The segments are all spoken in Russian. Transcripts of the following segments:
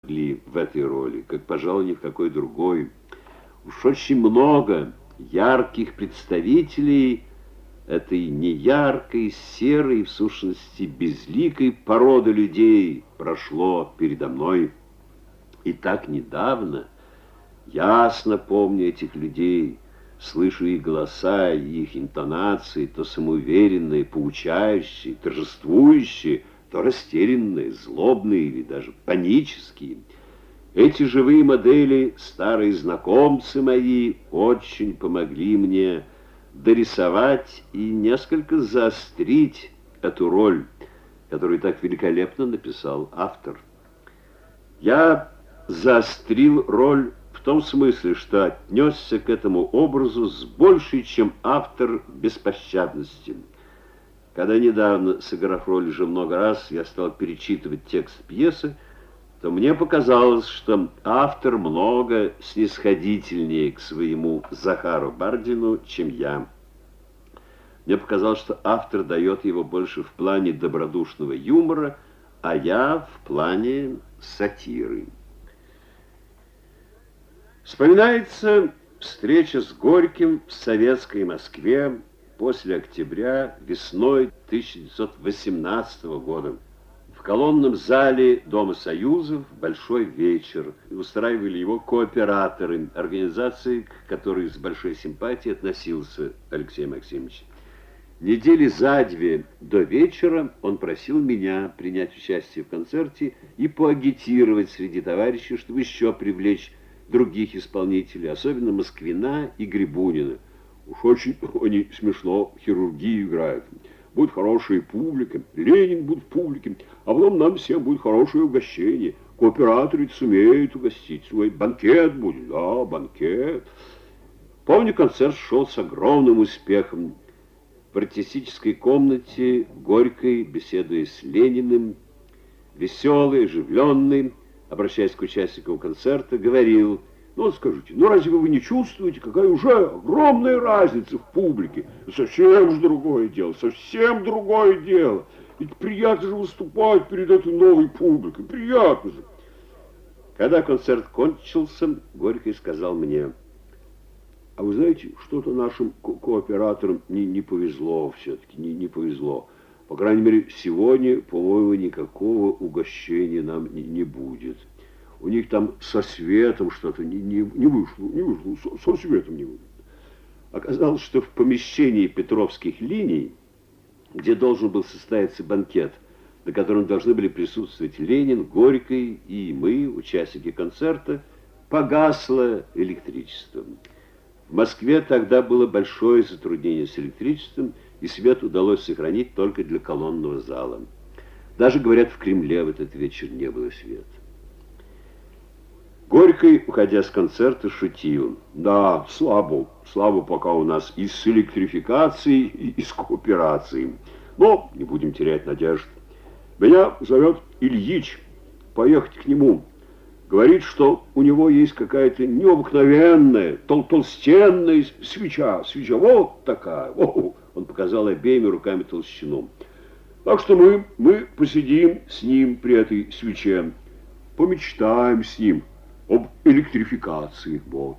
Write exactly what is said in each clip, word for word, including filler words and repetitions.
ли в этой роли, как, пожалуй, ни в какой другой. Уж очень много ярких представителей этой неяркой, серой, в сущности, безликой породы людей прошло передо мной. И так недавно, ясно помню этих людей, слышу их голоса и их интонации, то самоуверенные, поучающие, торжествующие, то растерянные, злобные или даже панические. Эти живые модели, старые знакомцы мои, очень помогли мне дорисовать и несколько заострить эту роль, которую так великолепно написал автор. Я заострил роль в том смысле, что отнесся к этому образу с большей, чем автор, беспощадностью. Когда недавно, сыграв роль уже много раз, я стал перечитывать текст пьесы, то мне показалось, что автор много снисходительнее к своему Захару Бардину, чем я. Мне показалось, что автор дает его больше в плане добродушного юмора, а я в плане сатиры. Вспоминается встреча с Горьким в советской Москве после октября, весной тысяча девятьсот восемнадцатого года. В колонном зале Дома Союзов большой вечер. Устраивали его кооператоры, организации, к которой с большой симпатией относился Алексей Максимович. Недели за две до вечера он просил меня принять участие в концерте и поагитировать среди товарищей, чтобы еще привлечь других исполнителей, особенно Москвина и Грибунина. Уж очень они смешно хирургию играют. Будет хорошая публика, Ленин будет в публике, а потом нам всем будет хорошее угощение. Кооператоры сумеют угостить, свой банкет будет, да, банкет. Помню, концерт шел с огромным успехом. В артистической комнате Горький, беседуя с Лениным, веселый, оживленный, обращаясь к участникам концерта, говорил: ну вот скажите, ну разве вы не чувствуете, какая уже огромная разница в публике? Совсем же другое дело, совсем другое дело. Ведь приятно же выступать перед этой новой публикой, приятно же. Когда концерт кончился, Горький сказал мне: а вы знаете, что-то нашим ко кооператорам не, не повезло все-таки, не, не повезло. По крайней мере, сегодня, по-моему, никакого угощения нам не, не будет. У них там со светом что-то не, не, не вышло, не вышло, со, со светом не вышло. Оказалось, что в помещении Петровских линий, где должен был состояться банкет, на котором должны были присутствовать Ленин, Горький и мы, участники концерта, погасло электричество. В Москве тогда было большое затруднение с электричеством, и свет удалось сохранить только для колонного зала. Даже, говорят, в Кремле в этот вечер не было света. Горький, уходя с концерта, шутил: да, слабо, слабо пока у нас и с электрификацией, и с кооперацией. Но не будем терять надежд. Меня зовет Ильич, поехать к нему. Говорит, что у него есть какая-то необыкновенная, тол толстенная свеча. Свеча вот такая. О, он показал обеими руками толщину. Так что мы, мы посидим с ним при этой свече, помечтаем с ним об электрификации. Вот.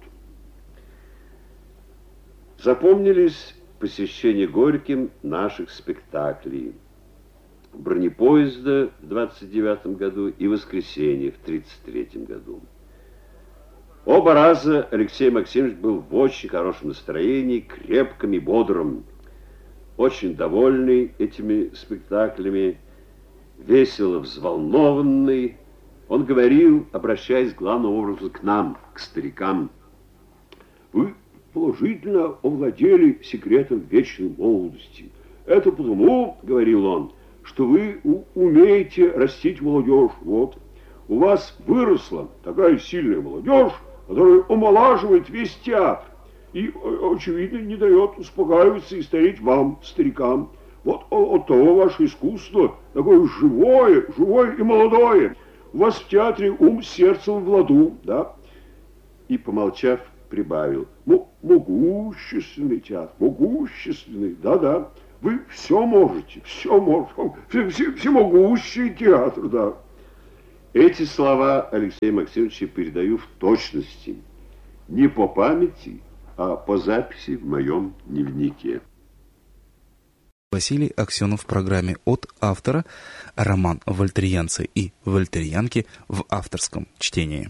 Запомнились посещения Горьким наших спектаклей. Бронепоезда в двадцать девятом году и Воскресенье в тридцать третьем году. Оба раза Алексей Максимович был в очень хорошем настроении, крепком и бодром, очень довольный этими спектаклями, весело взволнованный. Он говорил, обращаясь главным образом к нам, к старикам: вы положительно овладели секретом вечной молодости. Это потому, говорил он, что вы умеете растить молодежь. Вот. У вас выросла такая сильная молодежь, которая омолаживает весь театр. И, очевидно, не дает успокаиваться и стареть вам, старикам. Вот от того ваше искусство такое живое, живое и молодое. У вас в театре ум с сердцем в ладу, да? И, помолчав, прибавил: ну, могущественный театр, могущественный, да-да. Вы все можете, все можете, все, все, всемогущий театр, да. Эти слова Алексея Максимовича передаю в точности, не по памяти, а по записи в моем дневнике. Василий Аксенов в программе «От автора», роман «Вольтерьянцы и вольтерьянки» в авторском чтении.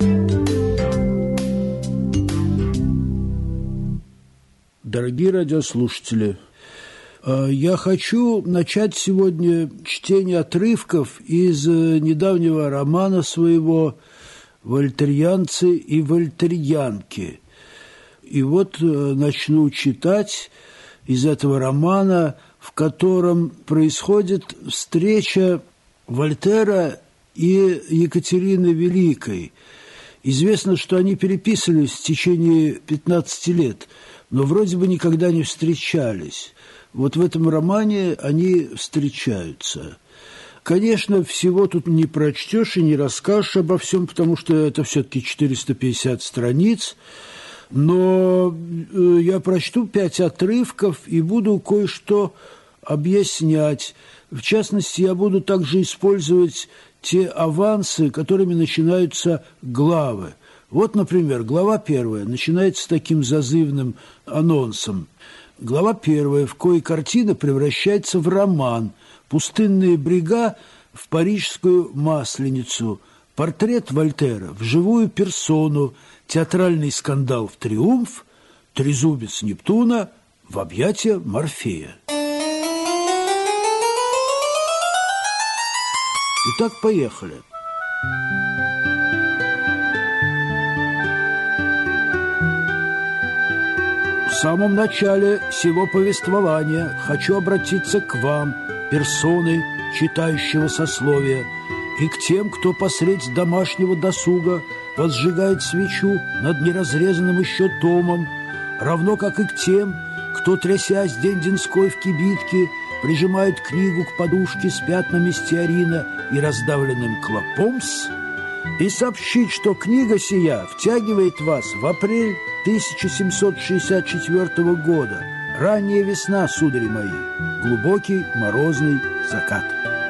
Дорогие радиослушатели, я хочу начать сегодня чтение отрывков из недавнего романа своего «Вольтерьянцы и вольтерьянки». И вот начну читать из этого романа, в котором происходит встреча Вольтера и Екатерины Великой. Известно, что они переписывались в течение пятнадцати лет, но вроде бы никогда не встречались. Вот в этом романе они встречаются. Конечно, всего тут не прочтешь и не расскажешь обо всем, потому что это все-таки четыреста пятьдесят страниц, но я прочту пять отрывков и буду кое-что объяснять. В частности, я буду также использовать те авансы, которыми начинаются главы. Вот, например, глава первая начинается с таким зазывным анонсом. Глава первая, в коей картина превращается в роман «Пустынные брега в парижскую масленицу», портрет Вольтера в живую персону, театральный скандал в триумф, трезубец Нептуна в объятия Морфея. Итак, поехали. В самом начале сего повествования хочу обратиться к вам, персоны читающего сословия, и к тем, кто посредь домашнего досуга возжигает свечу над неразрезанным еще томом, равно как и к тем, кто, трясясь день-деньской в кибитке, прижимает книгу к подушке с пятнами стеарина и раздавленным клопомс, и сообщить, что книга сия втягивает вас в апрель тысяча семьсот шестьдесят четвёртого года, ранняя весна, судари мои, глубокий морозный закат.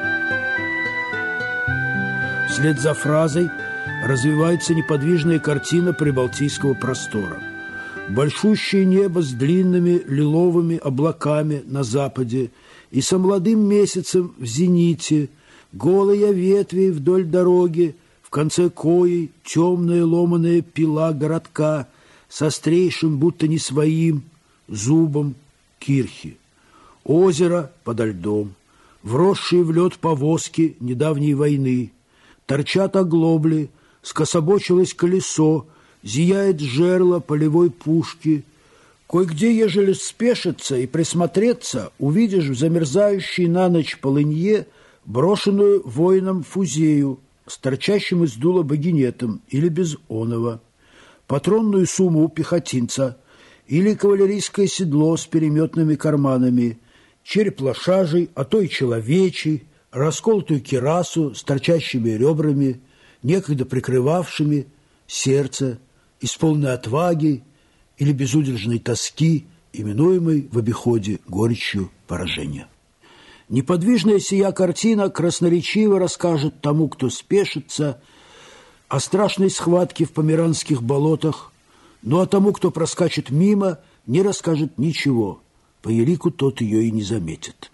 Вслед за фразой развивается неподвижная картина прибалтийского простора. Большущее небо с длинными лиловыми облаками на западе и со молодым месяцем в зените, голые ветви вдоль дороги, в конце коей темная ломаная пила городка с острейшим, будто не своим, зубом кирхи. Озеро подо льдом, вросшие в лед повозки недавней войны, торчат оглобли, скособочилось колесо, зияет жерло полевой пушки. Кое-где, ежели спешиться и присмотреться, увидишь в замерзающей на ночь полынье брошенную воином фузею с торчащим из дула багинетом или без оного, патронную сумму пехотинца или кавалерийское седло с переметными карманами, череп лошажий, а то и человечий, расколотую кирасу с торчащими ребрами, некогда прикрывавшими сердце, из полной отваги или безудержной тоски, именуемой в обиходе горечью поражения. Неподвижная сия картина красноречиво расскажет тому, кто спешится, о страшной схватке в померанских болотах, но а тому, кто проскачет мимо, не расскажет ничего, по елику тот ее и не заметит.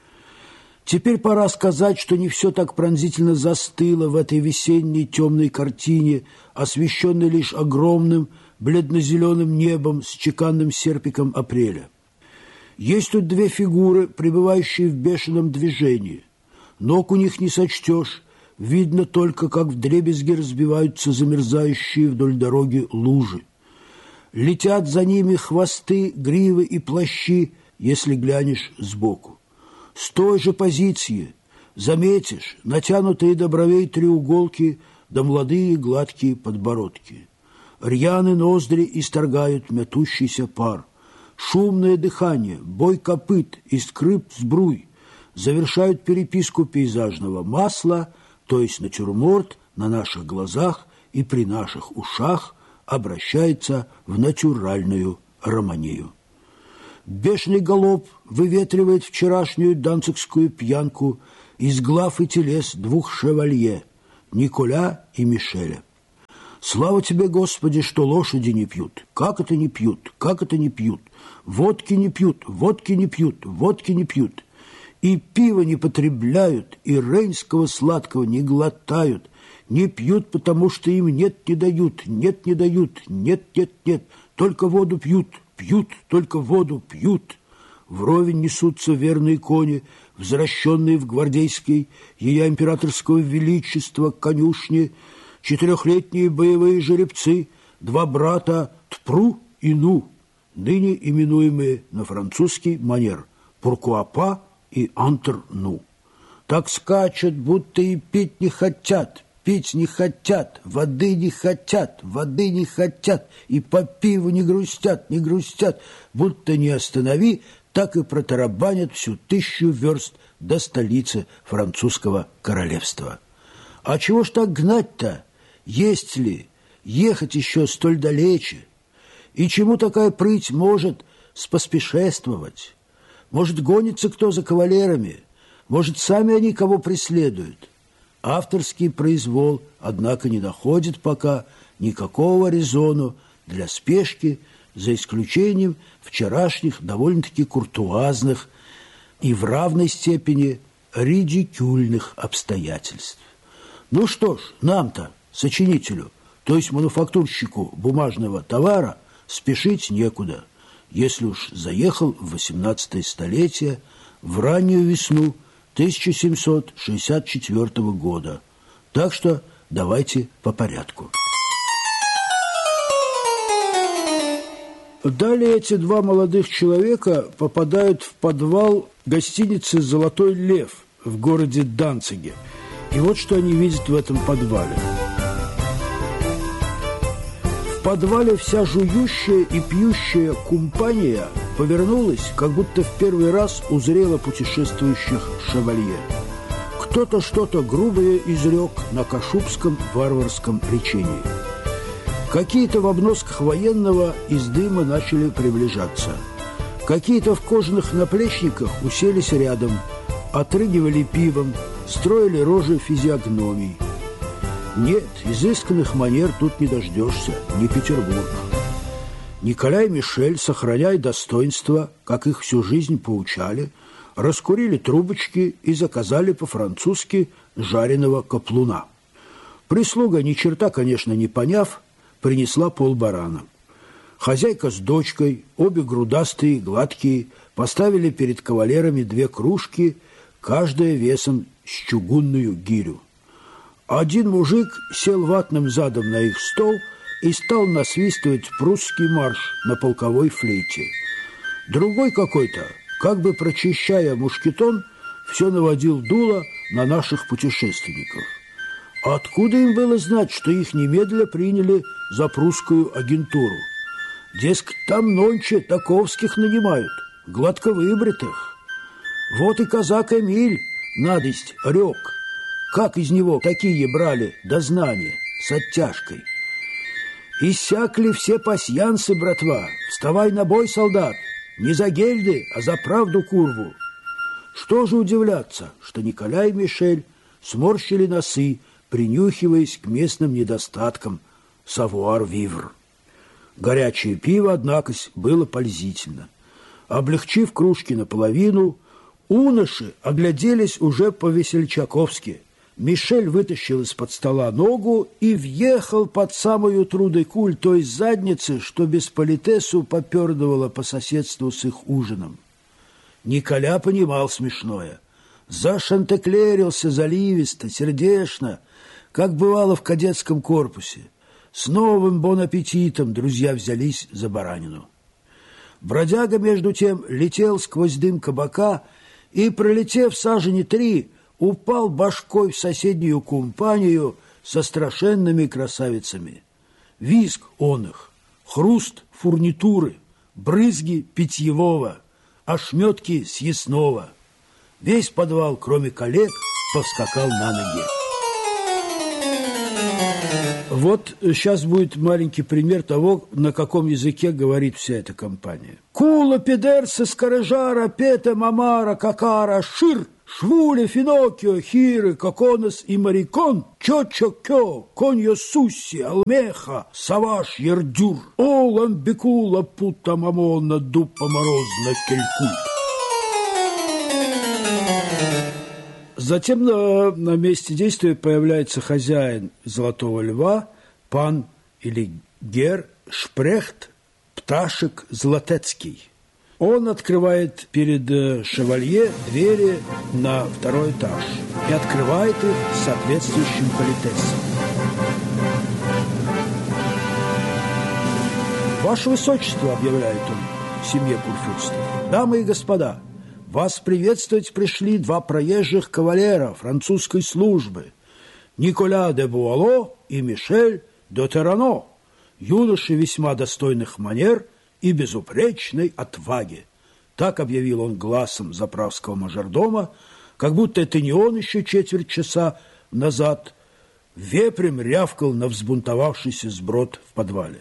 Теперь пора сказать, что не все так пронзительно застыло в этой весенней темной картине, освещенной лишь огромным бледно-зеленым небом с чеканным серпиком апреля. Есть тут две фигуры, пребывающие в бешеном движении. Ног у них не сочтешь, видно только, как вдребезги разбиваются замерзающие вдоль дороги лужи. Летят за ними хвосты, гривы и плащи, если глянешь сбоку. С той же позиции заметишь натянутые до бровей треуголки да молодые гладкие подбородки. Рьяны ноздри исторгают метущийся пар. Шумное дыхание, бой копыт и скрип сбруй завершают переписку пейзажного масла, то есть натюрморт на наших глазах и при наших ушах обращается в натюральную романию. Бешеный галоп выветривает вчерашнюю данцигскую пьянку из глав и телес двух шевалье, Николя и Мишеля. Слава тебе, Господи, что лошади не пьют. Как это не пьют? Как это не пьют? Водки не пьют, водки не пьют, водки не пьют. И пиво не потребляют, и рейнского сладкого не глотают. Не пьют, потому что им нет не дают, нет не дают, нет, нет, нет. Только воду пьют, пьют, только воду пьют. Вровень несутся верные кони, возвращенные в гвардейской, ея императорского величества конюшни, четырехлетние боевые жеребцы, два брата Тпру и Ну, ныне именуемые на французский манер Пуркуапа и Антр-Ну. Так скачут, будто и пить не хотят, пить не хотят, воды не хотят, воды не хотят, и по пиву не грустят, не грустят, будто не останови, так и протарабанят всю тысячу верст до столицы французского королевства. А чего ж так гнать-то? Есть ли? Ехать еще столь далече? И чему такая прыть может споспешествовать? Может, гонится кто за кавалерами? Может, сами они кого преследуют? Авторский произвол, однако, не находит пока никакого резону для спешки, за исключением вчерашних довольно-таки куртуазных и в равной степени ридикюльных обстоятельств. Ну что ж, нам-то, сочинителю, то есть мануфактурщику бумажного товара, спешить некуда, если уж заехал в восемнадцатое столетие в раннюю весну тысяча семьсот шестьдесят четвёртого года. Так что давайте по порядку. Далее эти два молодых человека попадают в подвал гостиницы «Золотой лев» в городе Данциге. И вот что они видят в этом подвале. В подвале вся жующая и пьющая компания повернулась, как будто в первый раз узрела путешествующих шевалье. Кто-то что-то грубое изрек на кашубском варварском речении. Какие-то в обносках военного из дыма начали приближаться. Какие-то в кожаных наплечниках уселись рядом, отрыгивали пивом, строили рожи физиогномий. Нет, изысканных манер тут не дождешься, не Петербург. Николя и Мишель, сохраняя достоинство, как их всю жизнь поучали, раскурили трубочки и заказали по-французски жареного каплуна. Прислуга, ни черта, конечно, не поняв, принесла полбарана. Хозяйка с дочкой, обе грудастые, гладкие, поставили перед кавалерами две кружки, каждая весом с чугунную гирю. Один мужик сел ватным задом на их стол и стал насвистывать прусский марш на полковой флейте. Другой какой-то, как бы прочищая мушкетон, все наводил дуло на наших путешественников. Откуда им было знать, что их немедля приняли за прусскую агентуру? Дескать, там нонче таковских нанимают, гладко выбритых. Вот и казак Эмиль, надость, рек. Как из него такие брали дознания с оттяжкой? Иссякли все пасьянсы, братва. Вставай на бой, солдат. Не за гельды, а за правду курву. Что же удивляться, что Николя и Мишель сморщили носы, принюхиваясь к местным недостаткам савуар-вивр. Горячее пиво, однако, было пользительно. Облегчив кружки наполовину, уноши огляделись уже по-весельчаковски. Мишель вытащил из-под стола ногу и въехал под самую трудой-куль той задницы, что без политесу попердывала по соседству с их ужином. Николя понимал смешное. Зашантеклерился заливисто, сердечно, как бывало в кадетском корпусе. С новым бон-аппетитом друзья взялись за баранину. Бродяга, между тем, летел сквозь дым кабака и, пролетев сажени три, упал башкой в соседнюю компанию со страшенными красавицами. Визг он их, хруст фурнитуры, брызги питьевого, ошметки съестного. Весь подвал, кроме коллег, повскакал на ноги. Вот сейчас будет маленький пример того, на каком языке говорит вся эта компания. «Кула, педерса, скорожара, пета, мамара, какара, шир, Швуле, Финоккио, Хире, Коконос и Марикон, Чо-Чо-Кё, Коньо Сусси, Алмеха, Саваш, Ердюр, О, Ламбекула, Пута Мамона, Дупа Морозна, Келькут. Затем на, на месте действия появляется хозяин Золотого Льва, пан или гер Шпрехт Пташек Златецкий. Он открывает перед шевалье двери на второй этаж и открывает их с соответствующим политессом. «Ваше Высочество», — объявляет он семье курфюрстов, — «дамы и господа, вас приветствовать пришли два проезжих кавалера французской службы, Николя де Буало и Мишель де Террано, юноши весьма достойных манер и безупречной отваги». Так объявил он глазом заправского мажордома, как будто это не он еще четверть часа назад вепрем рявкал на взбунтовавшийся сброд в подвале.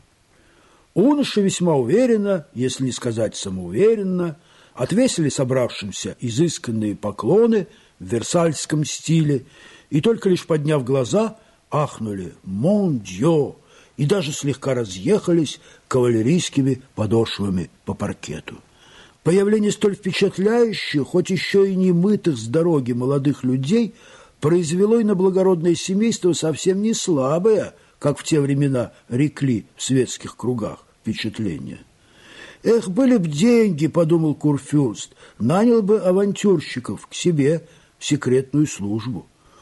Юноши весьма уверенно, если не сказать самоуверенно, отвесили собравшимся изысканные поклоны в версальском стиле и только лишь подняв глаза, ахнули «Мон Дьё!» и даже слегка разъехались кавалерийскими подошвами по паркету. Появление столь впечатляющих, хоть еще и не мытых с дороги молодых людей, произвело и на благородное семейство совсем не слабое, как в те времена рекли в светских кругах, впечатление. «Эх, были б деньги, — подумал курфюрст, — нанял бы авантюрщиков к себе в секретную службу».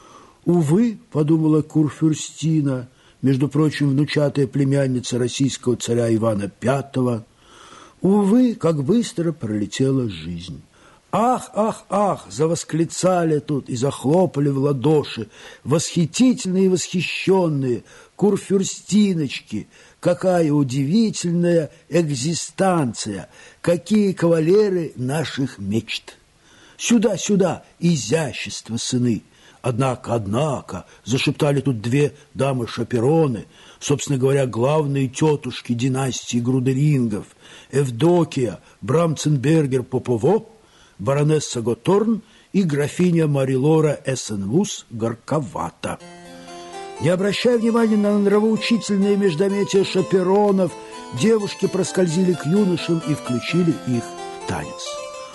«Увы, — подумала курфюрстина, между прочим, внучатая племянница российского царя Ивана Пятого, — увы, как быстро пролетела жизнь». «Ах, ах, ах!» — завосклицали тут и захлопали в ладоши восхитительные и восхищенные курфюрстиночки. Какая удивительная экзистанция! Какие кавалеры наших мечт! Сюда, сюда, изящество, сыны! Однако, однако, зашептали тут две дамы-шапероны, собственно говоря, главные тетушки династии Грудерингов, Евдокия Брамценбергер-Попово, баронесса Готорн и графиня Марилора Эссенвус Горковата. Не обращая внимания на нравоучительные междометия шаперонов, девушки проскользили к юношам и включили их в танец.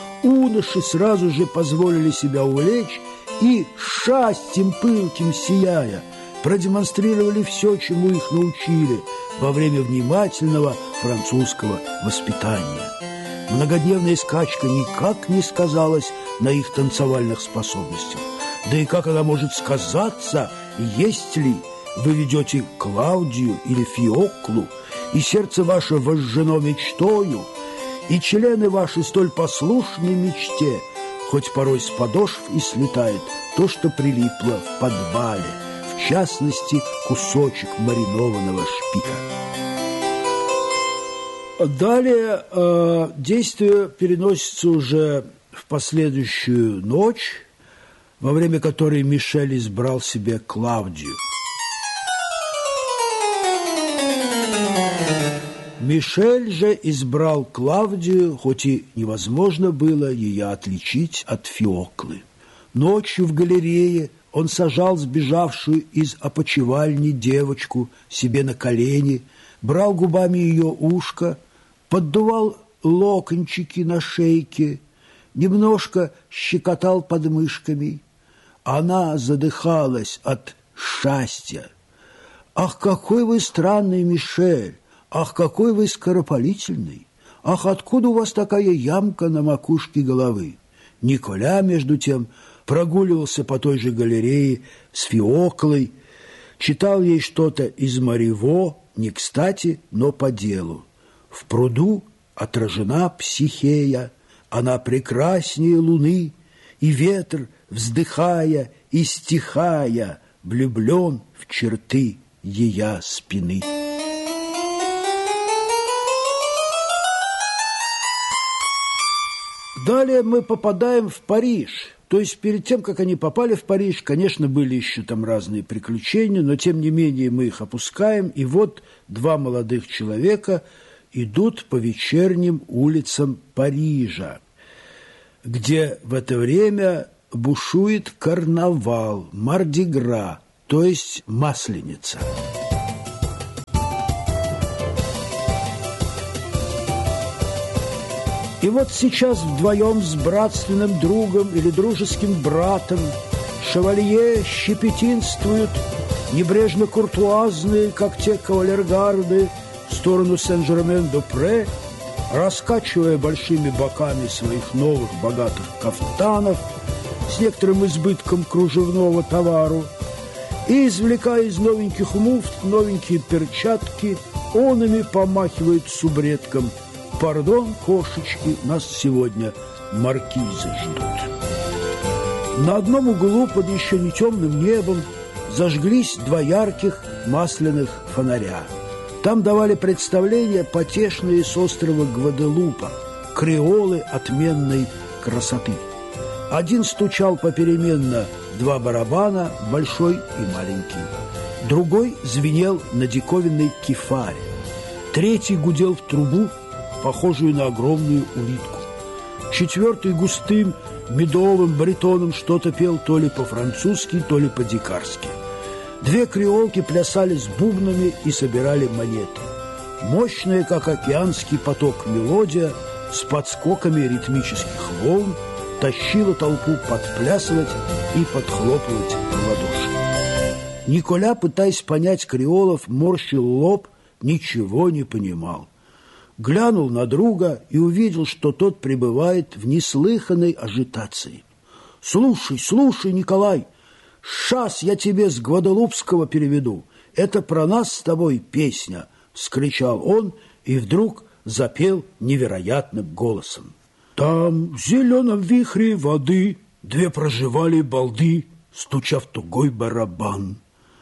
Юноши сразу же позволили себя увлечь и, шастем пылким сияя, продемонстрировали все, чему их научили во время внимательного французского воспитания. Многодневная скачка никак не сказалась на их танцевальных способностях. Да и как она может сказаться, если вы ведете Клаудию или Фиоклу, и сердце ваше вожжено мечтою, и члены ваши столь послушны мечте, хоть порой с подошв и слетает то, что прилипло в подвале, в частности, кусочек маринованного шпика. Далее э, действие переносится уже в последующую ночь, во время которой Мишель избрал себе Клаудию. Мишель же избрал Клаудию, хоть и невозможно было ее отличить от Фиоклы. Ночью в галерее он сажал сбежавшую из опочивальни девочку себе на колени, брал губами ее ушко, поддувал локончики на шейке, немножко щекотал подмышками. Она задыхалась от счастья. «Ах, какой вы странный, Мишель! Ах, какой вы скоропалительный! Ах, откуда у вас такая ямка на макушке головы?» Николя, между тем, прогуливался по той же галерее с Фиоклой, читал ей что-то из Мариво, не кстати, но по делу. В пруду отражена Психея, она прекраснее луны, и ветер, вздыхая и стихая, влюблен в черты ея спины. Далее мы попадаем в Париж. То есть перед тем, как они попали в Париж, конечно, были еще там разные приключения, но тем не менее мы их опускаем. И вот два молодых человека идут по вечерним улицам Парижа, где в это время бушует карнавал, мардигра, то есть масленица. И вот сейчас вдвоем с братственным другом или дружеским братом шевалье щепетинствуют, небрежно куртуазные, как те кавалергарды, в сторону Сен-Жермен-де-Пре, раскачивая большими боками своих новых богатых кафтанов с некоторым избытком кружевного товару, и, извлекая из новеньких муфт новенькие перчатки, он ими помахивает субредком: «Пардон, кошечки, нас сегодня маркизы ждут». На одном углу под еще не темным небом зажглись два ярких масляных фонаря. Там давали представления потешные с острова Гваделупа, креолы отменной красоты. Один стучал попеременно два барабана, большой и маленький. Другой звенел на диковинной кефаре. Третий гудел в трубу, похожую на огромную улитку. Четвертый густым медовым баритоном что-то пел то ли по-французски, то ли по-дикарски. Две креолки плясали с бубнами и собирали монеты. Мощная, как океанский поток, мелодия с подскоками ритмических волн тащила толпу подплясывать и подхлопывать в ладоши. Николя, пытаясь понять креолов, морщил лоб, ничего не понимал. Глянул на друга и увидел, что тот пребывает в неслыханной ажитации. «Слушай, слушай, Николай, шас я тебе с гваделупского переведу. Это про нас с тобой песня!» — вскричал он и вдруг запел невероятным голосом. «Там, в зеленом вихре воды, две проживали балды, стуча в тугой барабан.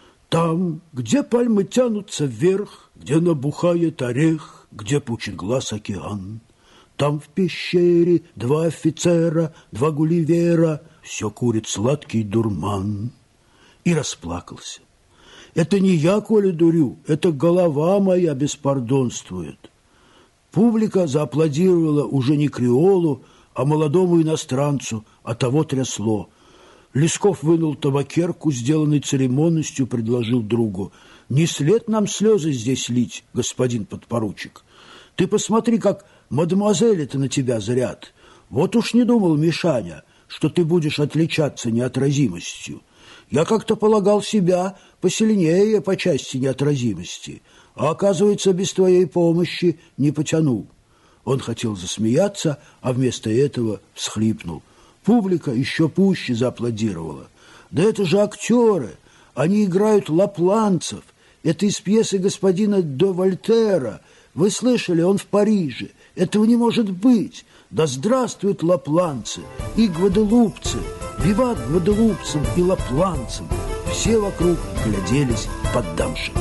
Там, где пальмы тянутся вверх, где набухает орех, где пучит глаз океан. Там в пещере два офицера, два гулливера, все курит сладкий дурман». И расплакался. «Это не я, коли дурю, это голова моя беспардонствует». Публика зааплодировала уже не креолу, а молодому иностранцу, а того трясло. Лесков вынул табакерку, сделанной церемонностью, предложил другу: «Не след нам слезы здесь лить, господин подпоручик. Ты посмотри, как мадемуазели-то на тебя зрят. Вот уж не думал, Мишаня, что ты будешь отличаться неотразимостью. Я как-то полагал себя посильнее по части неотразимости, а, оказывается, без твоей помощи не потянул». Он хотел засмеяться, а вместо этого всхлипнул. Публика еще пуще зааплодировала. «Да это же актеры! Они играют лапланцев! Это из пьесы господина де Вольтера. Вы слышали, он в Париже. Этого не может быть! Да здравствуют лапланцы и гваделупцы! Виват гваделупцам и лапланцам!» Все вокруг гляделись поддамши.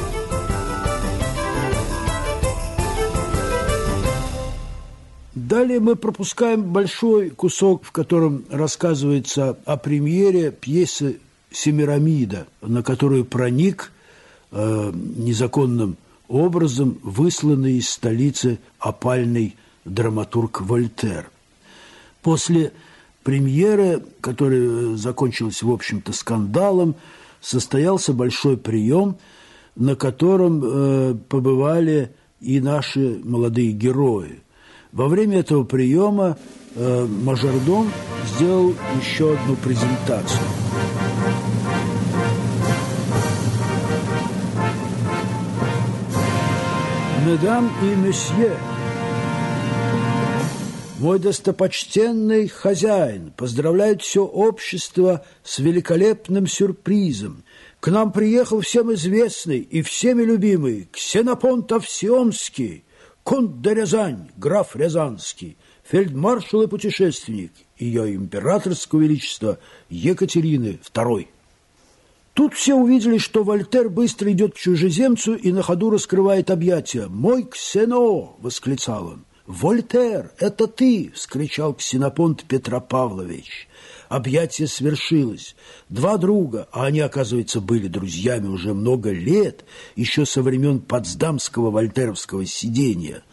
Далее мы пропускаем большой кусок, в котором рассказывается о премьере пьесы «Семирамида», на которую проник э, незаконным образом высланный из столицы опальный драматург Вольтер. После премьеры, которая закончилась, в общем-то, скандалом, состоялся большой прием, на котором э, побывали и наши молодые герои. Во время этого приема э, мажордом сделал еще одну презентацию. «Месдам и месье, мой достопочтенный хозяин поздравляет все общество с великолепным сюрпризом. К нам приехал всем известный и всеми любимый Ксенопонт Овсеомский, конт де Рязань, граф Рязанский, фельдмаршал и путешественник ее императорского величества Екатерины второй». Тут все увидели, что Вольтер быстро идет к чужеземцу и на ходу раскрывает объятия. «Мой Ксено!» — восклицал он. «Вольтер, это ты!» — вскричал Ксенопонт Петропавлович. Объятие свершилось. Два друга, а они, оказывается, были друзьями уже много лет, еще со времен потсдамского вольтеровского сидения,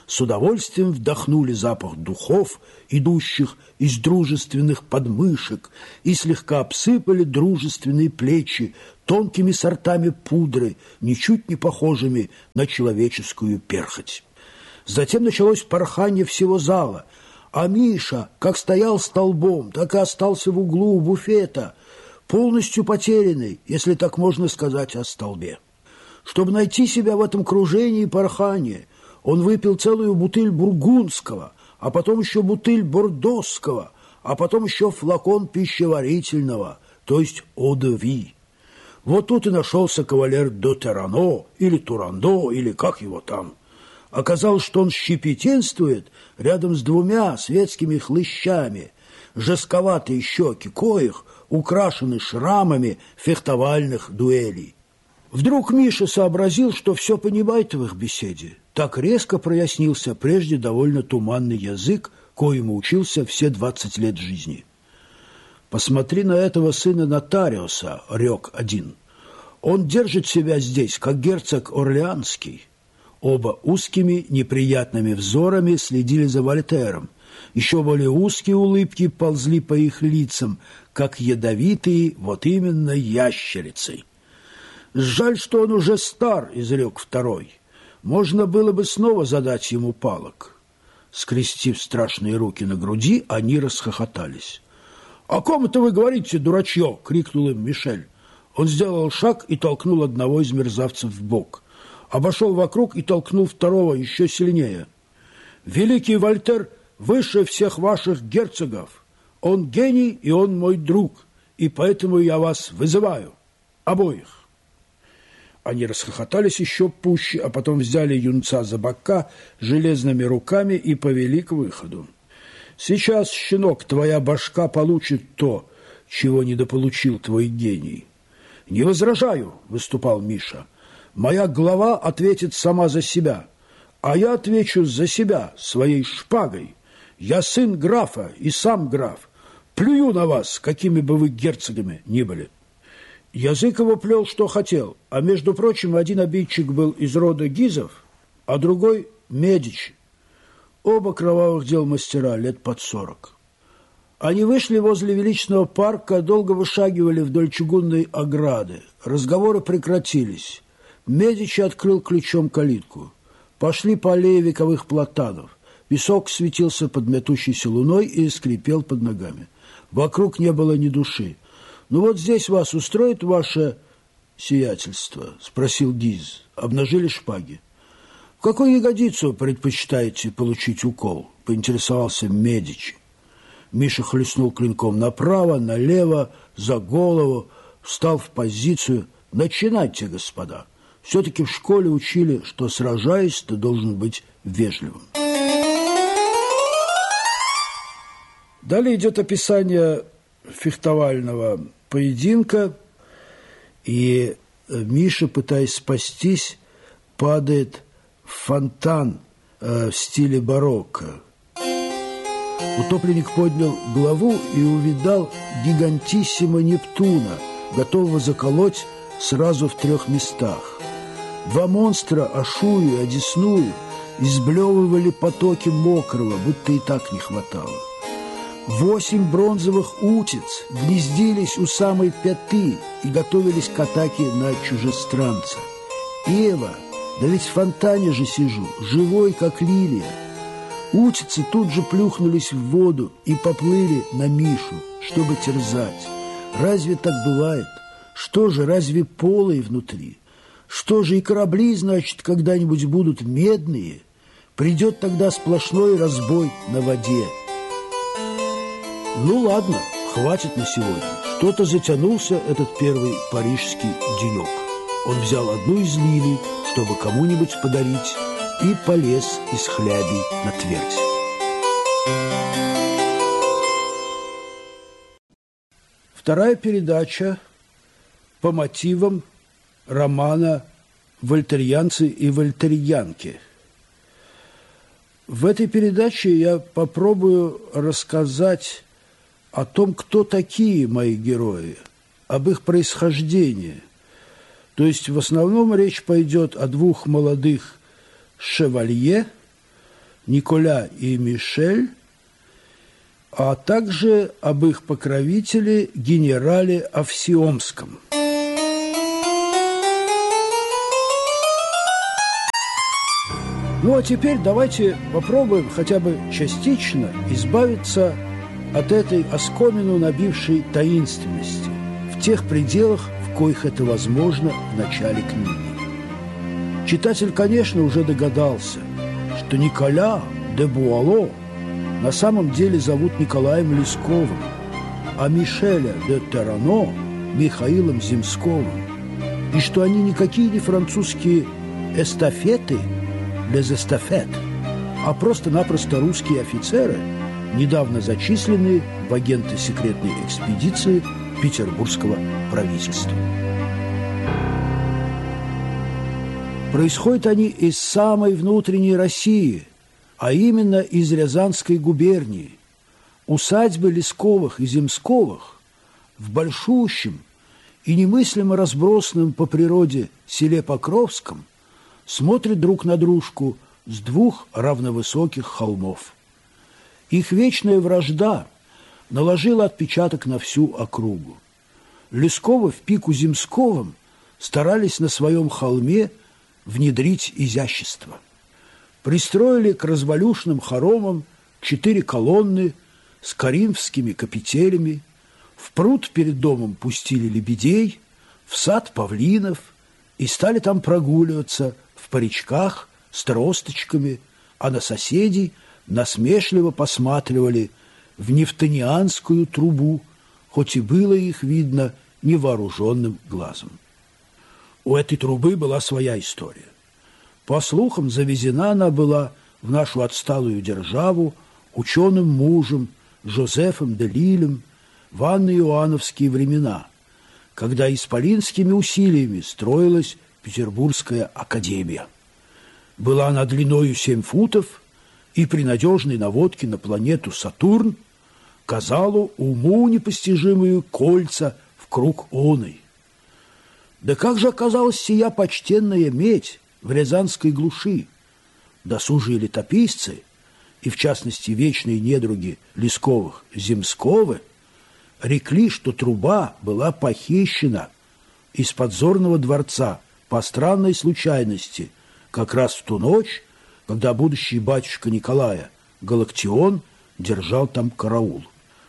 с удовольствием вдохнули запах духов, идущих из дружественных подмышек, и слегка обсыпали дружественные плечи тонкими сортами пудры, ничуть не похожими на человеческую перхоть. Затем началось порхание всего зала, а Миша, как стоял столбом, так и остался в углу у буфета, полностью потерянный, если так можно сказать, о столбе. Чтобы найти себя в этом кружении и порхании, он выпил целую бутыль бургундского, а потом еще бутыль бордосского, а потом еще флакон пищеварительного, то есть eau-de-vie. Вот тут и нашелся кавалер де Терано, или Турандо, или как его там. Оказалось, что он щепетильствует рядом с двумя светскими хлыщами, жестковатые щеки коих украшены шрамами фехтовальных дуэлей. Вдруг Миша сообразил, что все понимает в их беседе. Так резко прояснился прежде довольно туманный язык, коему учился все двадцать лет жизни. «Посмотри на этого сына нотариуса», — рёк один. «Он держит себя здесь, как герцог Орлеанский». Оба узкими, неприятными взорами следили за Вольтером. Еще более узкие улыбки ползли по их лицам, как ядовитые, вот именно, ящерицы. «Жаль, что он уже стар», — изрек второй. «Можно было бы снова задать ему палок». Скрестив страшные руки на груди, они расхохотались. «О ком это вы говорите, дурачье?» — крикнул им Мишель. Он сделал шаг и толкнул одного из мерзавцев в бок. Обошел вокруг и толкнул второго еще сильнее. «Великий Вольтер выше всех ваших герцогов. Он гений, и он мой друг, и поэтому я вас вызываю. Обоих». Они расхохотались еще пуще, а потом взяли юнца за бока железными руками и повели к выходу. «Сейчас, щенок, твоя башка получит то, чего недополучил твой гений». «Не возражаю», — выступал Миша. «Моя голова ответит сама за себя, а я отвечу за себя своей шпагой. Я сын графа и сам граф. Плюю на вас, какими бы вы герцогами ни были». Язык его плел, что хотел, а, между прочим, один обидчик был из рода Гизов, а другой – Медичи. Оба кровавых дел мастера, лет под сорок. Они вышли возле величного парка, долго вышагивали вдоль чугунной ограды. Разговоры прекратились. Медичи открыл ключом калитку. Пошли по аллее вековых платанов. Песок светился под метущейся луной и скрипел под ногами. Вокруг не было ни души. «Ну вот здесь вас устроит ваше сиятельство?» – спросил Гиз. Обнажили шпаги. «В какую ягодицу предпочитаете получить укол?» – поинтересовался Медичи. Миша хлестнул клинком направо, налево, за голову, встал в позицию. «Начинайте, господа. Все-таки в школе учили, что, сражаясь, ты должен быть вежливым». Далее идет описание фехтовального поединка, и Миша, пытаясь спастись, падает в фонтан э, в стиле барокко. Утопленник поднял голову и увидал гигантиссимо Нептуна, готового заколоть сразу в трех местах. Два монстра, Ашую и Одесную, изблевывали потоки мокрого, будто и так не хватало. Восемь бронзовых утиц гнездились у самой пяты и готовились к атаке на чужестранца. «Ева, да ведь в фонтане же сижу, живой, как лилия». Утицы тут же плюхнулись в воду и поплыли на Мишу, чтобы терзать. Разве так бывает? Что же, разве полые внутри? Что же, и корабли, значит, когда-нибудь будут медные? Придет тогда сплошной разбой на воде. Ну ладно, хватит на сегодня. Что-то затянулся этот первый парижский денек. Он взял одну из лилий, чтобы кому-нибудь подарить, и полез из хляби на твердь. Вторая передача по мотивам романа «Вольтерианцы и вольтерианки». В этой передаче я попробую рассказать о том, кто такие мои герои, об их происхождении. То есть в основном речь пойдет о двух молодых шевалье, Николя и Мишель, а также об их покровителе генерале Овсиомском. Ну а теперь давайте попробуем хотя бы частично избавиться от этой оскомину набившей таинственности в тех пределах, в коих это возможно в начале книги. Читатель, конечно, уже догадался, что Николя де Буало на самом деле зовут Николаем Лесковым, а Мишеля де Террано – Михаилом Земсковым, и что они никакие не французские эстафеты, les estafettes, а просто-напросто русские офицеры, недавно зачисленные в агенты секретной экспедиции петербургского правительства. Происходят они из самой внутренней России, а именно из Рязанской губернии. Усадьбы Лесковых и Земсковых в большущем и немыслимо разбросанном по природе селе Покровском смотрят друг на дружку с двух равновысоких холмов. Их вечная вражда наложила отпечаток на всю округу. Лесковы в пику Земсковым старались на своем холме внедрить изящество. Пристроили к развалюшным хоромам четыре колонны с коринфскими капителями, в пруд перед домом пустили лебедей, в сад павлинов и стали там прогуливаться в паричках с тросточками, а на соседей насмешливо посматривали в нефтонианскую трубу, хоть и было их видно невооруженным глазом. У этой трубы была своя история. По слухам, завезена она была в нашу отсталую державу ученым мужем Жозефом де Лилем в анно-иоанновские времена, когда исполинскими усилиями строилась Петербургская академия. Была она длиною семь футов и при надежной наводке на планету Сатурн казалу уму непостижимую кольца в круг оной. Да как же оказалась сия почтенная медь в рязанской глуши? Досужие летописцы, и в частности вечные недруги Лесковых Земсковы, рекли, что труба была похищена из подзорного дворца по странной случайности как раз в ту ночь, когда будущий батюшка Николая Галактион держал там караул.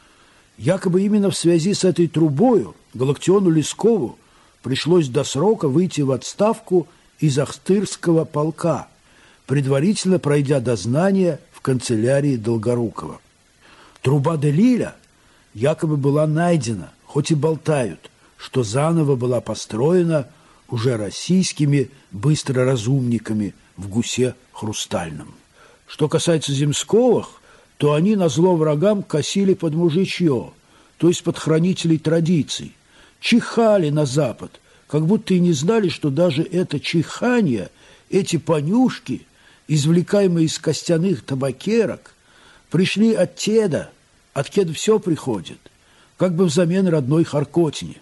Якобы именно в связи с этой трубою Галактиону Лескову пришлось до срока выйти в отставку из Ахтырского полка, предварительно пройдя дознание в канцелярии Долгорукова. Труба де Лиля якобы была найдена, хоть и болтают, что заново была построена уже российскими быстроразумниками в Гусе Хрустальном. Что касается Земсковых, то они назло врагам косили под мужичье, то есть под хранителей традиций, чихали на Запад, как будто и не знали, что даже это чихание, эти понюшки, извлекаемые из костяных табакерок, пришли от теда, от кеда все приходит, как бы взамен родной Харкотине.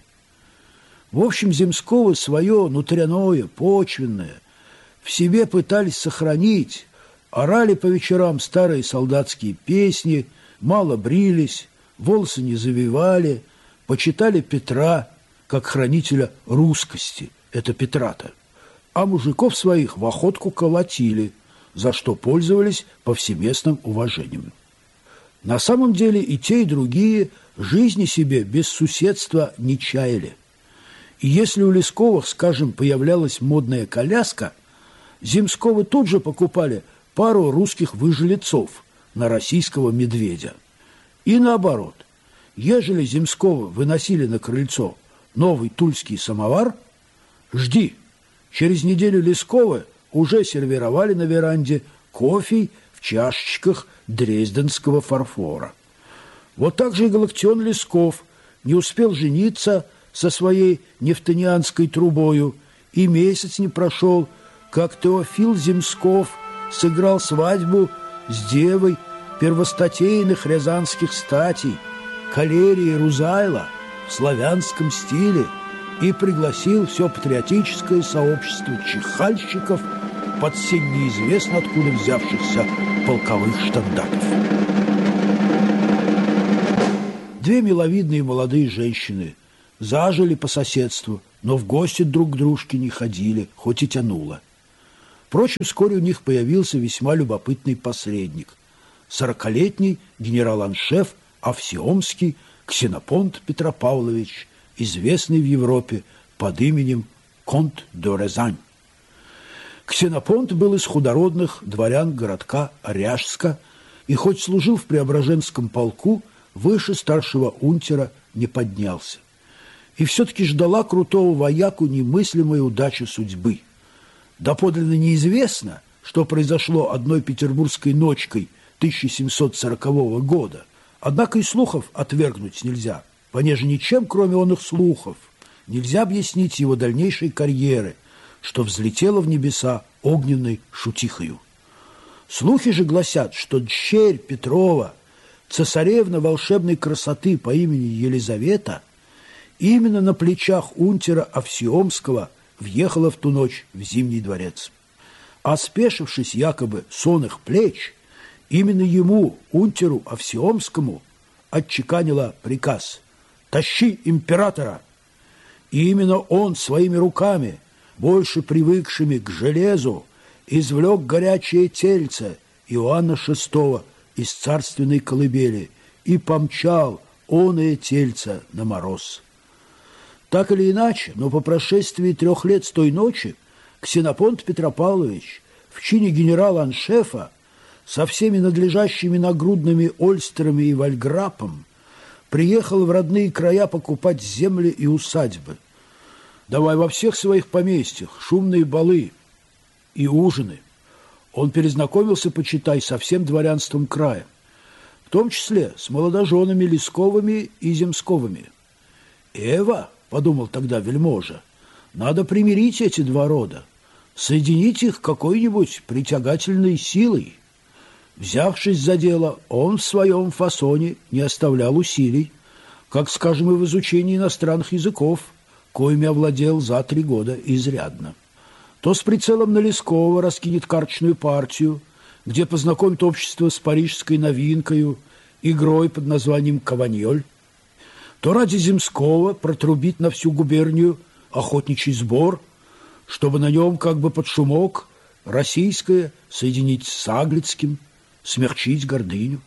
В общем, Земсковы свое внутреннее, почвенное в себе пытались сохранить, орали по вечерам старые солдатские песни, мало брились, волосы не завивали, почитали Петра как хранителя русскости, это Петра-то, а мужиков своих в охотку колотили, за что пользовались повсеместным уважением. На самом деле и те, и другие жизни себе без суседства не чаяли. И если у Лесковых, скажем, появлялась модная коляска, Земсковы тут же покупали пару русских выжилецов на российского медведя. И наоборот, ежели Земсковы выносили на крыльцо новый тульский самовар, жди, через неделю Лесковы уже сервировали на веранде кофе в чашечках дрезденского фарфора. Вот так же и Галактион Лесков не успел жениться со своей нефтонианской трубою, и месяц не прошел, как Теофил Земсков сыграл свадьбу с девой первостатейных рязанских статей, Калерии Рузайла, в славянском стиле и пригласил все патриотическое сообщество чихальщиков под сень неизвестно откуда взявшихся полковых штандартов. Две миловидные молодые женщины зажили по соседству, но в гости друг к дружке не ходили, хоть и тянуло. Впрочем, вскоре у них появился весьма любопытный посредник. Сорокалетний генерал-аншеф Овсиомский Ксенопонт Петропавлович, известный в Европе под именем Конт де Резань. Ксенопонт был из худородных дворян городка Ряжска и хоть служил в Преображенском полку, выше старшего унтера не поднялся. И все-таки ждала крутого вояку немыслимая удача судьбы. Доподлинно неизвестно, что произошло одной петербургской ночкой тысяча семьсот сорокового года. Однако и слухов отвергнуть нельзя, понеже ничем, кроме оных слухов, нельзя объяснить его дальнейшей карьеры, что взлетело в небеса огненной шутихою. Слухи же гласят, что дщерь Петрова, цесаревна волшебной красоты по имени Елизавета, именно на плечах унтера Овсиомского въехала в ту ночь в Зимний дворец. А спешившись якобы сонных плеч, именно ему, унтеру Овсиомскому, отчеканила приказ «Тащи императора!». И именно он своими руками, больше привыкшими к железу, извлек горячее тельце Иоанна шестого из царственной колыбели и помчал оное тельце на мороз. Так или иначе, но по прошествии трех лет с той ночи Ксенопонт Петропавлович в чине генерала-аншефа со всеми надлежащими нагрудными ольстерами и вальграпом приехал в родные края покупать земли и усадьбы, давая во всех своих поместьях шумные балы и ужины. Он перезнакомился, почитай, со всем дворянством края, в том числе с молодоженами Лесковыми и Земсковыми. «Эва», — подумал тогда вельможа, — «надо примирить эти два рода, соединить их какой-нибудь притягательной силой». Взявшись за дело, он в своем фасоне не оставлял усилий, как, скажем, и в изучении иностранных языков, коими овладел за три года изрядно. То с прицелом на Лескова раскинет карточную партию, где познакомит общество с парижской новинкою, игрой под названием «Каваньоль», то ради Земского протрубит на всю губернию охотничий сбор, чтобы на нем как бы под шумок российское соединить с аглицким, смягчить гордыню.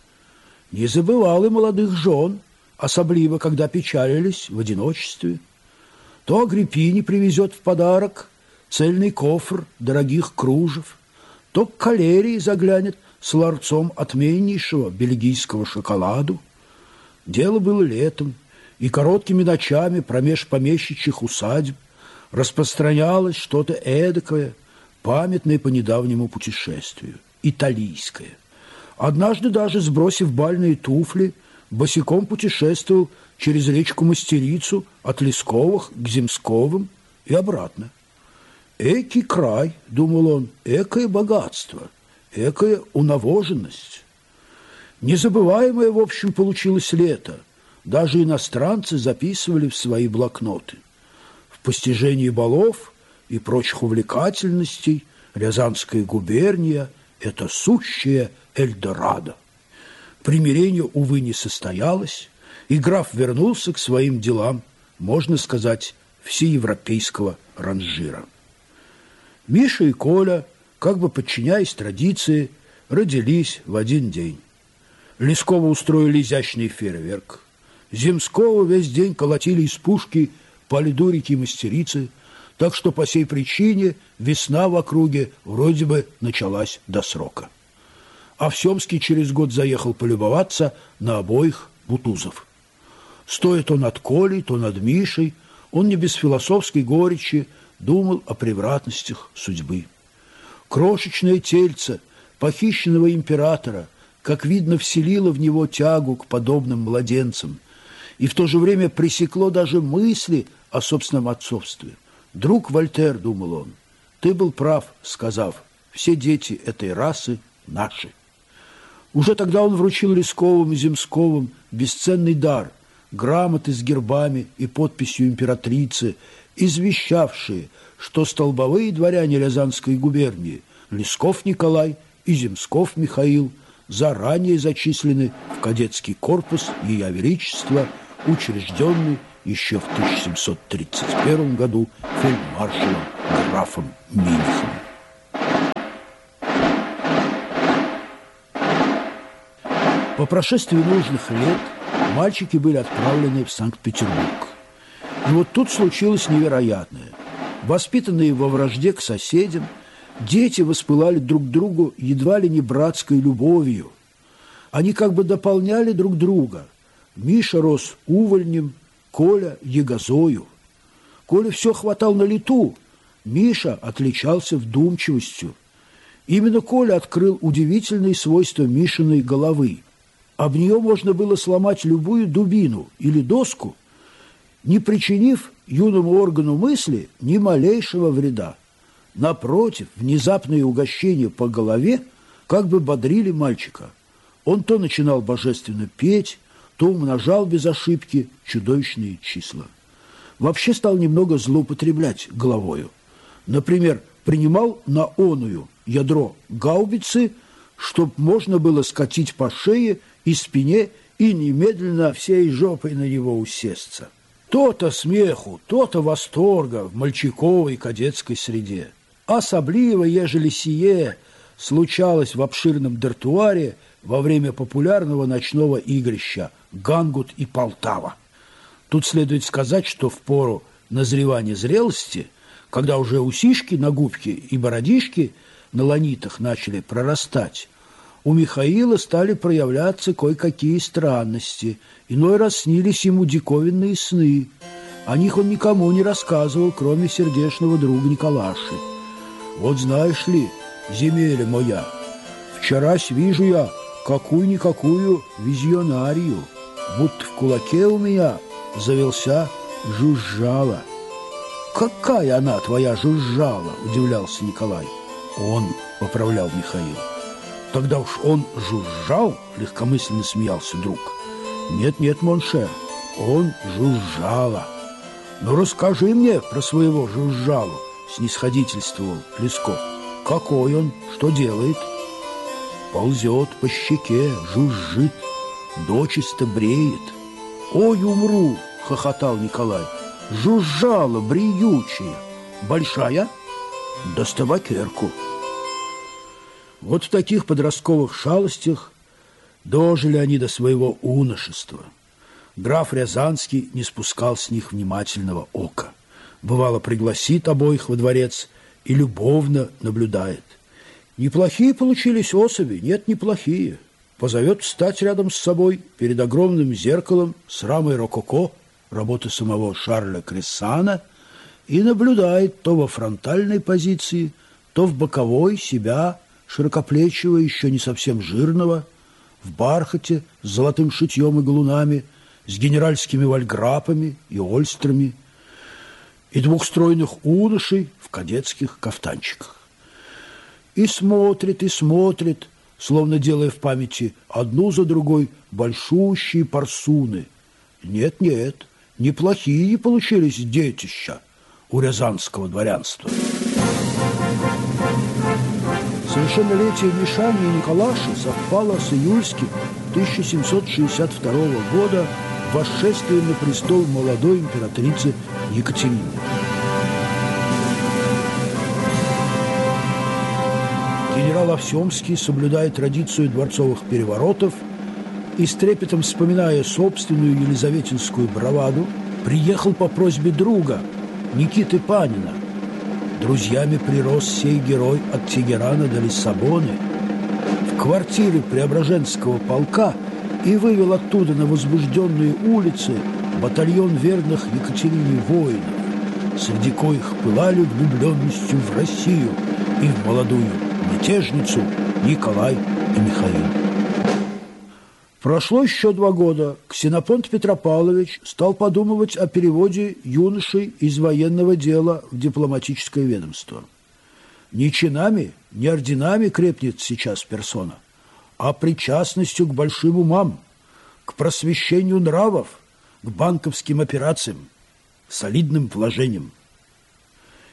Не забывал и молодых жен, особливо, когда печалились в одиночестве. То Агриппине привезет в подарок цельный кофр дорогих кружев, то к калерии заглянет с ларцом отменнейшего бельгийского шоколаду. Дело было летом, и короткими ночами промеж помещичьих усадьб распространялось что-то эдакое, памятное по недавнему путешествию, италийское. Однажды даже, сбросив бальные туфли, босиком путешествовал через речку Мастерицу от Лесковых к Земсковым и обратно. «Экий край», — думал он, — «экое богатство, экая унавоженность». Незабываемое, в общем, получилось лето. Даже иностранцы записывали в свои блокноты. В постижении балов и прочих увлекательностей Рязанская губерния – это сущее Эльдорадо. Примирение, увы, не состоялось, и граф вернулся к своим делам, можно сказать, всеевропейского ранжира. Миша и Коля, как бы подчиняясь традиции, родились в один день. Лескова устроили изящный фейерверк. Земского весь день колотили из пушки по льду реки Мастерицы, так что по сей причине весна в округе вроде бы началась до срока. Овсемский через год заехал полюбоваться на обоих Бутузов. Стоя то над Колей, то над Мишей, он не без философской горечи думал о превратностях судьбы. Крошечное тельце похищенного императора, как видно, вселило в него тягу к подобным младенцам и в то же время пресекло даже мысли о собственном отцовстве. «Друг Вольтер, — думал он, — ты был прав, сказав, все дети этой расы наши». Уже тогда он вручил Лесковым и Земсковым бесценный дар – грамоты с гербами и подписью императрицы, извещавшие, что столбовые дворяне Рязанской губернии Лесков Николай и Земсков Михаил заранее зачислены в кадетский корпус Ее Величества, учрежденный еще в тысяча семьсот тридцать первом году фельдмаршалом графом Минихом. По прошествии нужных лет мальчики были отправлены в Санкт-Петербург. И вот тут случилось невероятное. Воспитанные во вражде к соседям, дети воспылали друг другу едва ли не братской любовью. Они как бы дополняли друг друга. Миша рос увольнем, Коля – ягозою. Коля все хватал на лету, Миша отличался вдумчивостью. Именно Коля открыл удивительные свойства Мишиной головы. Об нее можно было сломать любую дубину или доску, не причинив юному органу мысли ни малейшего вреда. Напротив, внезапные угощения по голове как бы бодрили мальчика. Он то начинал божественно петь, то умножал без ошибки чудовищные числа. Вообще стал немного злоупотреблять головою. Например, принимал на оную ядро гаубицы, чтоб можно было скатить по шее и спине и немедленно всей жопой на него усесться. То-то смеху, то-то восторга в мальчиковой кадетской среде. Особливо, ежели сие случалось в обширном дартуаре во время популярного ночного игрища «Гангут и Полтава». Тут следует сказать, что в пору назревания зрелости, когда уже усишки на губке и бородишки на ланитах начали прорастать, у Михаила стали проявляться кое-какие странности. Иной раз снились ему диковинные сны. О них он никому не рассказывал, кроме сердечного друга Николаши. «Вот знаешь ли, земеля моя, вчерась вижу я какую-никакую визионарию, будто в кулаке у меня завелся жужжала». «Какая она, твоя жужжала?» – удивлялся Николай. «Он», – поправлял Михаил. «Тогда уж он жужжал?» – легкомысленно смеялся друг. «Нет-нет, моншер, он жужжала». «Ну, расскажи мне про своего жужжалу», – снисходительствовал Лесков. «Какой он? Что делает?» «Ползет по щеке, жужжит, дочисто бреет». «Ой, умру!» – хохотал Николай. «Жужжала бреючая. Большая?» «Да с табакерку». Вот в таких подростковых шалостях дожили они до своего уношества. Граф Рязанский не спускал с них внимательного ока. Бывало, пригласит обоих во дворец и любовно наблюдает. Неплохие получились особи, нет, неплохие. Позовет встать рядом с собой перед огромным зеркалом с рамой рококо, работы самого Шарля Крессана, и наблюдает то во фронтальной позиции, то в боковой себя, широкоплечего, еще не совсем жирного, в бархате с золотым шитьем и галунами, с генеральскими вальграпами и ольстрами, и двух стройных уношей в кадетских кафтанчиках. И смотрит, и смотрит, словно делая в памяти одну за другой большущие парсуны. Нет-нет, неплохие получились детища у рязанского дворянства. Совершеннолетие Мишани и Николаши совпало с июльским тысяча семьсот шестьдесят второго года восшествием на престол молодой императрицы Екатерины. Генерал Овсемский, соблюдая традицию дворцовых переворотов и с трепетом вспоминая собственную елизаветинскую браваду, приехал по просьбе друга Никиты Панина. Друзьями прирос сей герой от Тегерана до Лиссабоны в квартиры Преображенского полка и вывел оттуда на возбужденные улицы батальон верных Екатерине воинов, среди коих пылали влюбленностью в Россию и в молодую мятежницу Николай и Михаил. Прошло еще два года. Ксенопонт Петропавлович стал подумывать о переводе юношей из военного дела в дипломатическое ведомство. Не чинами, не орденами крепнет сейчас персона, а причастностью к большим умам, к просвещению нравов, к банковским операциям, солидным вложениям.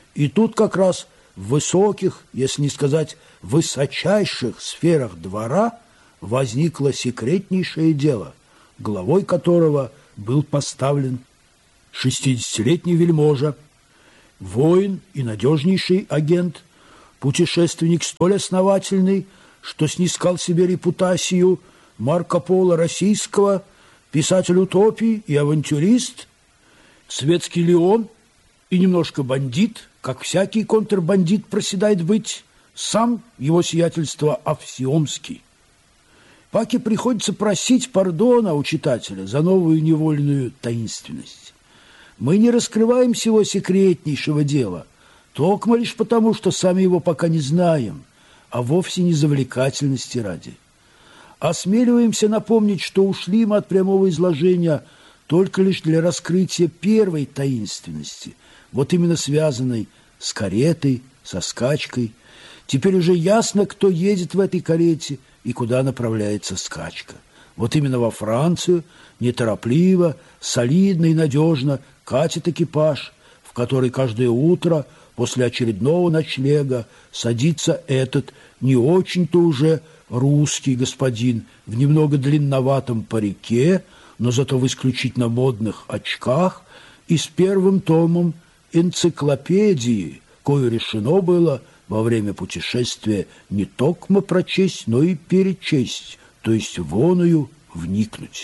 И тут как раз в высоких, если не сказать высочайших сферах двора возникло секретнейшее дело, главой которого был поставлен шестидесятилетний вельможа, воин и надежнейший агент, путешественник столь основательный, что снискал себе репутацию Марко Поло российского, писатель утопий и авантюрист, светский леон и немножко бандит, как всякий контрбандит проседает быть, сам его сиятельство Овсиомский. Паке приходится просить пардона у читателя за новую невольную таинственность. Мы не раскрываем всего секретнейшего дела, только лишь потому, что сами его пока не знаем, а вовсе не завлекательности ради. Осмеливаемся напомнить, что ушли мы от прямого изложения только лишь для раскрытия первой таинственности, вот именно связанной с каретой, со скачкой. Теперь уже ясно, кто едет в этой карете и куда направляется скачка. Вот именно во Францию неторопливо, солидно и надежно катит экипаж, в который каждое утро после очередного ночлега садится этот не очень-то уже русский господин в немного длинноватом парике, но зато в исключительно модных очках и с первым томом энциклопедии, кою решено было во время путешествия не токмо прочесть, но и перечесть, то есть воную вникнуть.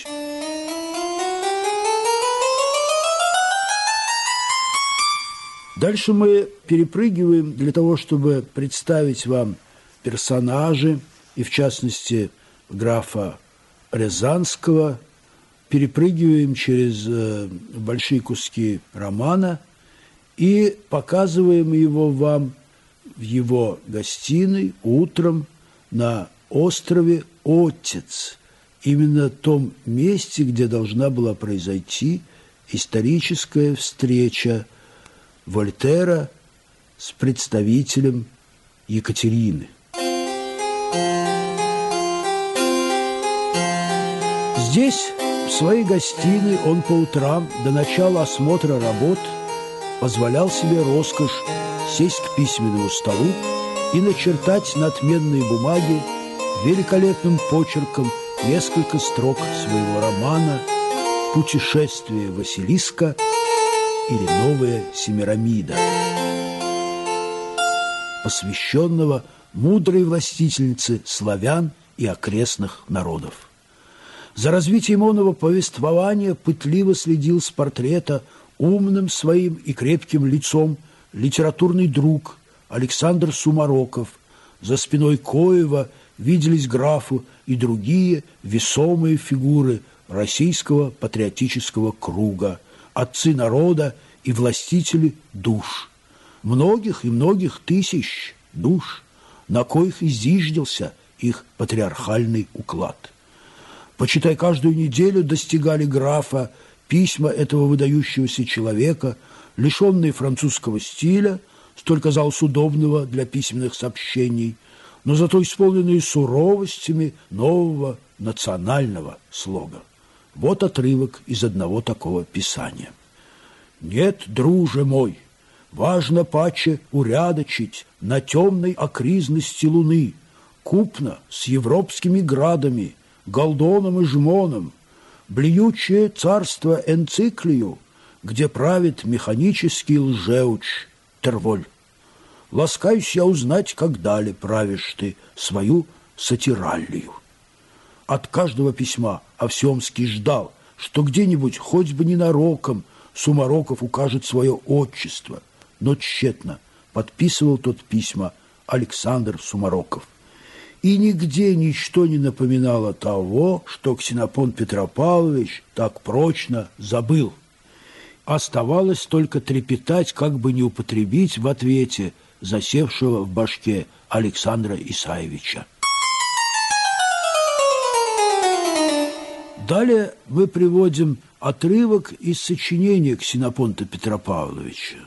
Дальше мы перепрыгиваем для того, чтобы представить вам персонажи, и в частности графа Рязанского, перепрыгиваем через э, большие куски романа и показываем его вам в его гостиной утром на острове Отец, именно том месте, где должна была произойти историческая встреча Вольтера с представителем Екатерины. Здесь, в своей гостиной, он по утрам до начала осмотра работ позволял себе роскошь сесть к письменному столу и начертать на отменной бумаге великолепным почерком несколько строк своего романа «Путешествие Василиска» или «Новая Семирамида», посвященного мудрой властительнице славян и окрестных народов. За развитием оного повествования пытливо следил с портрета умным своим и крепким лицом литературный друг Александр Сумароков, за спиной коего виделись графу и другие весомые фигуры российского патриотического круга, отцы народа и властители душ, многих и многих тысяч душ, на коих и зиждился их патриархальный уклад. Почитай, каждую неделю достигали графа письма этого выдающегося человека, лишенные французского стиля, столь казалось удобного для письменных сообщений, но зато исполненные суровостями нового национального слога. Вот отрывок из одного такого писания. «Нет, друже мой, важно паче урядочить на темной окризности луны, купно с европскими градами, Галдоном и Жмоном, блюючее царство Энциклию, где правит механический лжеуч Терволь. Ласкаюсь я узнать, как далее правишь ты свою сатираллию». От каждого письма Овсиомский ждал, что где-нибудь, хоть бы ненароком, Сумароков укажет свое отчество, но тщетно подписывал тот письма Александр Сумароков. И нигде ничто не напоминало того, что Ксенофонт Петропавлович так прочно забыл. Оставалось только трепетать, как бы не употребить в ответе засевшего в башке Александра Исаевича. Далее мы приводим отрывок из сочинения Ксенофонта Петропавловича.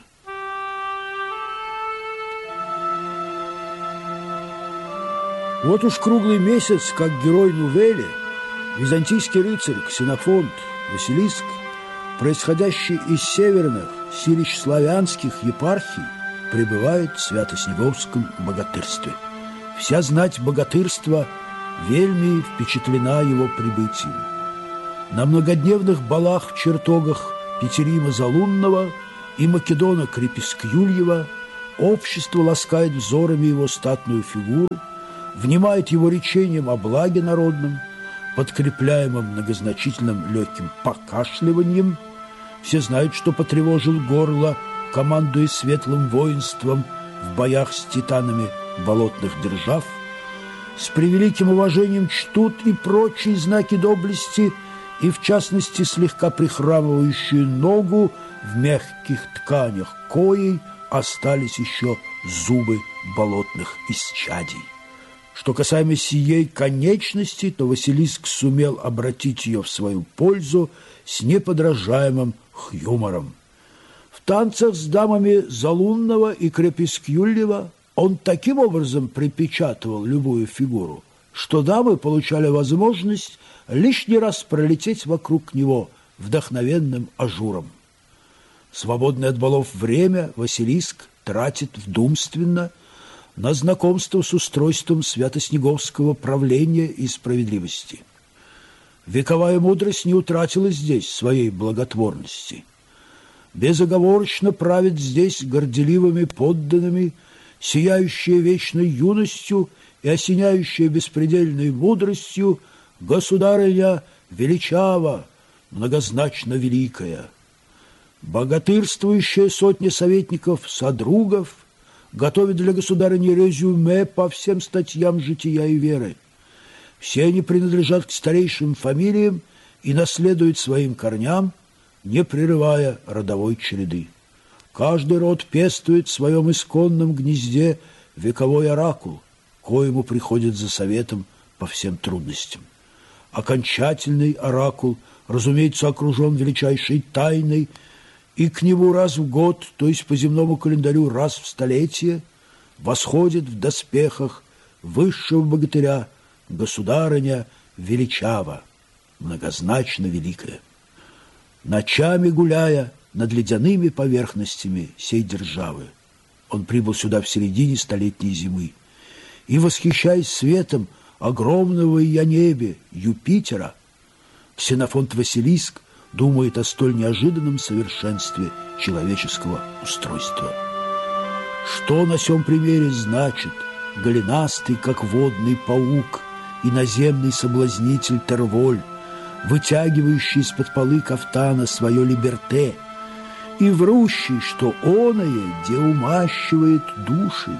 Вот уж круглый месяц, как герой Нувели, византийский рыцарь Ксенофонт Василиск, происходящий из северных, силищ славянских епархий, пребывает в Свято-Снеговском богатырстве. Вся знать богатырства вельми впечатлена его прибытием. На многодневных балах в чертогах Петерима Залунного и Македона Крепискюльева общество ласкает взорами его статную фигуру, внимает его речением о благе народном, подкрепляемым многозначительным легким покашливанием. Все знают, что потревожил горло, командуя светлым воинством в боях с титанами болотных держав, с превеликим уважением чтут и прочие знаки доблести, и в частности слегка прихрамывающую ногу в мягких тканях коей остались еще зубы болотных исчадий. Что касаемо сией конечности, то Василиск сумел обратить ее в свою пользу с неподражаемым юмором. В танцах с дамами Залунного и Крепискюльева он таким образом припечатывал любую фигуру, что дамы получали возможность лишний раз пролететь вокруг него вдохновенным ажуром. Свободное от балов время Василиск тратит вдумственно на знакомство с устройством свято-снеговского правления и справедливости. Вековая мудрость не утратила здесь своей благотворности. Безоговорочно правит здесь горделивыми подданными, сияющая вечной юностью и осеняющая беспредельной мудростью государыня величава, многозначно великая. Богатырствующая сотня советников-содругов готовит для государыни резюме по всем статьям жития и веры. Все они принадлежат к старейшим фамилиям и наследуют своим корням, не прерывая родовой череды. Каждый род пестует в своем исконном гнезде вековой оракул, коему приходит за советом по всем трудностям. Окончательный оракул, разумеется, окружен величайшей тайной, и к нему раз в год, то есть по земному календарю раз в столетие, восходит в доспехах высшего богатыря государыня величава, многозначно великая. Ночами гуляя над ледяными поверхностями сей державы, он прибыл сюда в середине столетней зимы, и, восхищаясь светом огромного я небе Юпитера, Ксенофонт Василиск думает о столь неожиданном совершенстве человеческого устройства. Что на сём примере значит голенастый, как водный паук, и наземный соблазнитель Терволь, вытягивающий из-под полы кафтана свое либерте и врущий, что оное де умащивает души?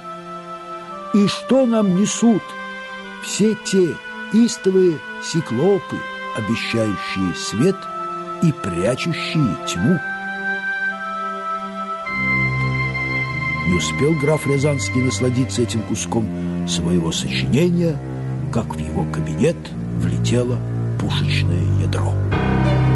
И что нам несут все те истовые циклопы, обещающие свет и прячущие тьму? Не успел граф Рязанский насладиться этим куском своего сочинения, как в его кабинет влетело пушечное ядро.